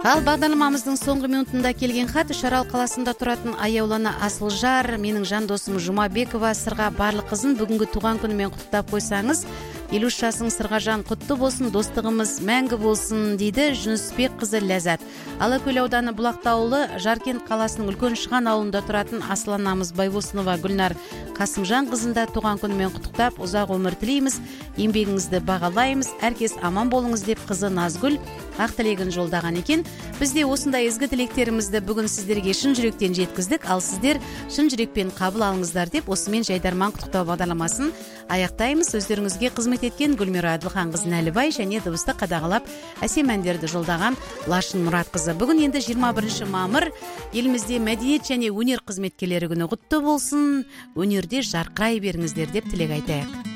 Ал бағдарламамыздың соңғы минутында келген хат Үшарал қаласында тұратын аяулана Асылжар, менің жан досым Жұмабекова сырға барлық қызын бүгінгі туған күнімен құттықтап қойсаңыз, 53 жасың Сырғажан құтты болсын, достығымыз мәңгі болсын дейді Жүнісбек қызы Ләззат. Алакөл ауданы Бұлақты ауылы Жаркент қаласының үлкен Шыған ауылында тұратын асыл анамыз Байбосынова Гүлнар Қасымжан қызында туған күнімен құттықтап, ұзақ өмір тілейміз, еңбегіңізді бағалаймыз, әркез аман болыңыз деп қызы Назгүл ақ тілегін жолдаған екен. Біз де осындай ізгі тілектерімізді бүгін сіздерге шын жүректен жеткіздік, ал сіздер шын жүрекпен қабыл алыңыздар деп осымен Жайдарман құттықтау бағдарламасын аяқтаймыз. Өздеріңізге қызмет еткен Гүлмира Әділханқызы Нәлібай және дыбысты қадағалап әсем әндерді жолдаған Лашын Мұратқызы. Бүгін енді 21 мамыр, елімізде мәдениет және өнер қызметкерлері күні құтты болсын, өнерде жарқырай беріңіздер деп тілек айтайық.